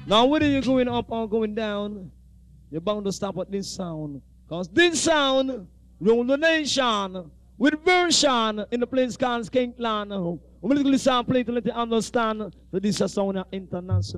Now whether you're going up or going down, you're bound to stop at this sound. Because this sound rule the nation with version in the place called King Land. We will listen and play to let you understand that this is a sound international.